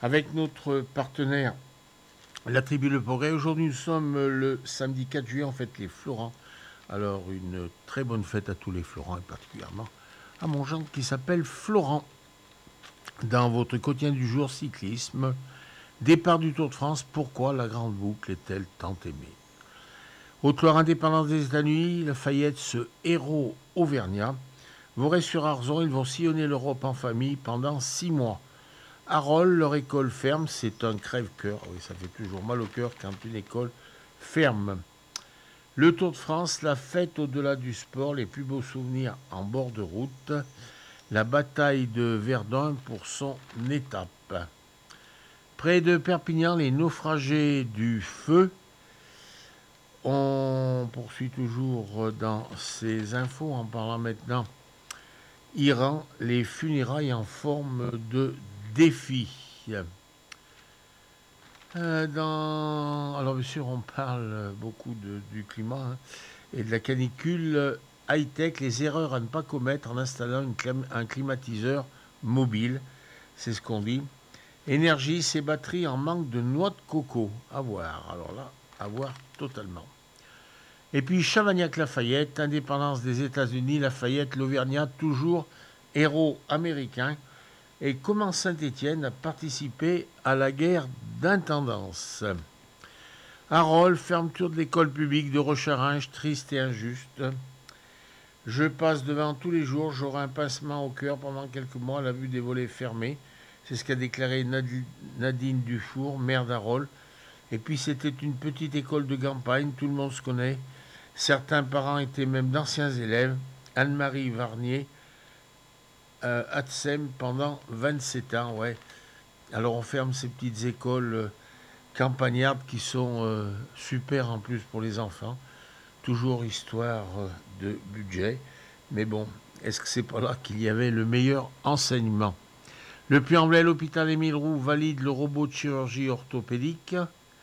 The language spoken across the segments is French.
avec notre partenaire, la Tribu Le Progrès. Aujourd'hui, nous sommes le samedi 4 juillet, en fait, les Florents. Alors, une très bonne fête à tous les Florents, et particulièrement à mon gendre qui s'appelle Florent. Dans votre quotidien du jour cyclisme, départ du Tour de France, pourquoi la grande boucle est-elle tant aimée? Haute-Loire indépendance des États-Unis, Lafayette, ce héros auvergnat. Voray-sur-Arzon, ils vont sillonner l'Europe en famille pendant 6 mois. Arol, leur école ferme, c'est un crève-cœur. Oui, ça fait toujours mal au cœur quand une école ferme. Le Tour de France, la fête au-delà du sport, les plus beaux souvenirs en bord de route. La bataille de Verdun pour son étape. Près de Perpignan, les naufragés du feu. On poursuit toujours dans ces infos en parlant maintenant Iran, les funérailles en forme de défi. Alors bien sûr, on parle beaucoup du climat et de la canicule high-tech, les erreurs à ne pas commettre en installant un climatiseur mobile, c'est ce qu'on dit. Énergie, ces batteries en manque de noix de coco. À voir, alors là, à voir totalement. Et puis Chavagnac-Lafayette, indépendance des États-Unis, Lafayette, l'Auvergnat, toujours héros américain. Et comment Saint-Étienne a participé à la guerre d'intendance. Arol, fermeture de l'école publique de Rocharinge, triste et injuste. Je passe devant tous les jours, j'aurai un pincement au cœur pendant quelques mois à la vue des volets fermés. C'est ce qu'a déclaré Nadine Dufour, maire d'Arol. Et puis c'était une petite école de campagne, tout le monde se connaît. Certains parents étaient même d'anciens élèves. Anne-Marie Varnier, Atsem, pendant 27 ans, ouais. Alors on ferme ces petites écoles campagnardes qui sont super en plus pour les enfants. Toujours histoire de budget. Mais bon, est-ce que c'est pas là qu'il y avait le meilleur enseignement? Le Puy-en-Velay, l'hôpital Émile Roux valide le robot de chirurgie orthopédique.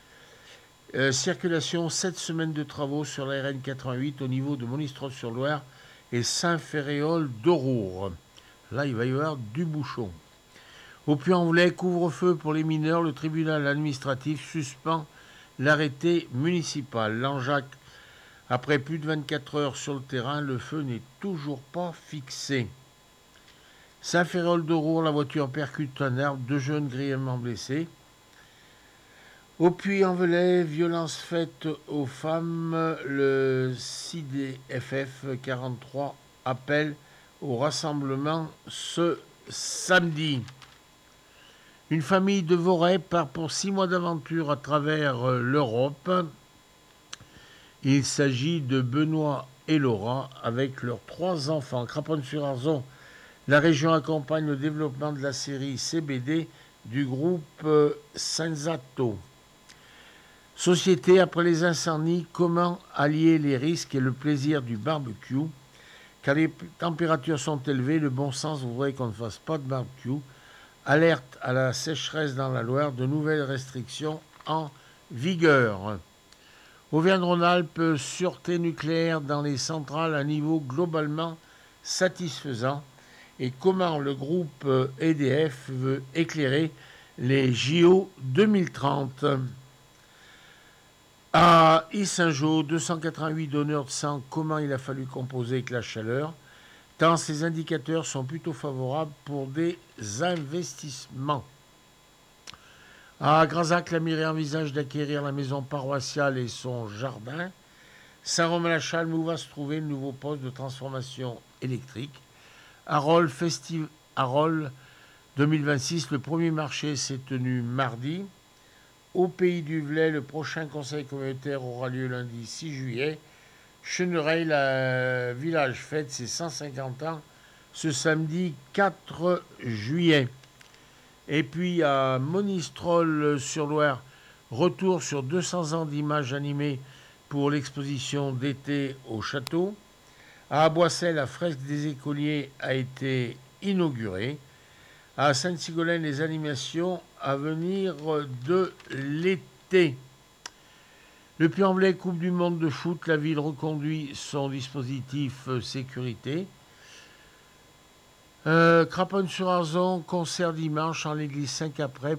Circulation, 7 semaines de travaux sur la RN 88 au niveau de Monistrol-sur-Loire et Saint-Féréol-d'Aurour. Là, il va y avoir du bouchon. Au Puy-en-Velay, couvre-feu pour les mineurs, le tribunal administratif suspend l'arrêté municipal. Langeac, après plus de 24 heures sur le terrain, le feu n'est toujours pas fixé. Saint-Féréol-d'Aurour, la voiture percute un arbre, 2 jeunes grièvement blessés. Au Puy-en-Velay, violence faite aux femmes, le CIDFF 43 appelle au rassemblement ce samedi. Une famille de Voray part pour 6 mois d'aventure à travers l'Europe. Il s'agit de Benoît et Laura avec leurs 3 enfants. Craponne-sur-Arzon, la région accompagne le développement de la série CBD du groupe Senzato. Société, après les incendies, comment allier les risques et le plaisir du barbecue? Car les températures sont élevées, le bon sens voudrait qu'on ne fasse pas de barbecue. Alerte à la sécheresse dans la Loire, de nouvelles restrictions en vigueur. Auvergne-Rhône-Alpes, sûreté nucléaire dans les centrales à niveau globalement satisfaisant. Et comment le groupe EDF veut éclairer les JO 2030. À Yssingeau, 288 donneurs de sang, comment il a fallu composer avec la chaleur, tant ces indicateurs sont plutôt favorables pour des investissements. À Grazac, la mairie envisage d'acquérir la maison paroissiale et son jardin. Saint-Romain-la-Chalme, où va se trouver le nouveau poste de transformation électrique. Arol 2026, le premier marché s'est tenu mardi. Au Pays du Velay, le prochain conseil communautaire aura lieu lundi 6 juillet. Chenereil, la village fête ses 150 ans ce samedi 4 juillet. Et puis à Monistrol-sur-Loire, retour sur 200 ans d'images animées pour l'exposition d'été au château. À Aboissey, la fresque des écoliers a été inaugurée. À Sainte-Sigolène, les animations à venir de l'été. Le Puy-en-Velay, Coupe du Monde de foot, la ville reconduit son dispositif sécurité. Craponne-sur-Arzon, concert dimanche en l'église Saint-Caprais